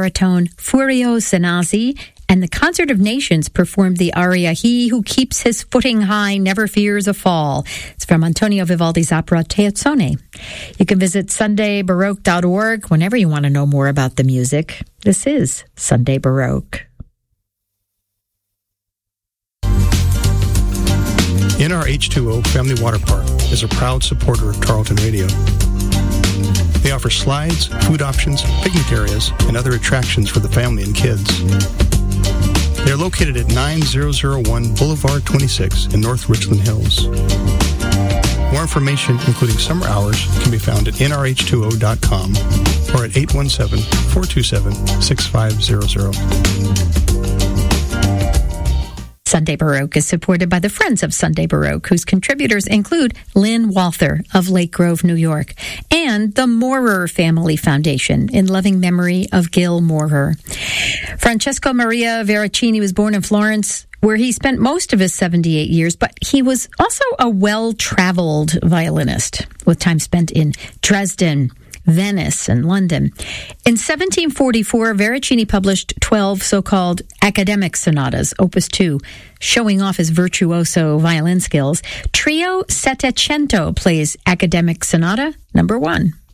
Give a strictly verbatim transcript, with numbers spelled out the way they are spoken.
baritone Furio Sanasi, and the Concert of Nations performed the aria He Who Keeps His Footing High Never Fears a Fall. It's from Antonio Vivaldi's opera Teozzone. You can visit sunday baroque dot org whenever you want to know more about the music. This is Sunday Baroque. N R H two O Family Water Park is a proud supporter of Tarleton Radio. They offer slides, food options, picnic areas, and other attractions for the family and kids. They are located at nine thousand one Boulevard twenty-six in North Richland Hills. More information, including summer hours, can be found at N R H two O dot com or at eight one seven, four two seven, six five zero zero. Sunday Baroque is supported by the Friends of Sunday Baroque, whose contributors include Lynn Walther of Lake Grove, New York, and the Maurer Family Foundation in loving memory of Gil Maurer. Francesco Maria Veracini was born in Florence, where he spent most of his seventy-eight years, but he was also a well-traveled violinist, with time spent in Dresden, Venice, and London. In seventeen forty-four, Veracini published twelve so-called academic sonatas, Opus two, showing off his virtuoso violin skills. Trio Settecento plays academic sonata number one.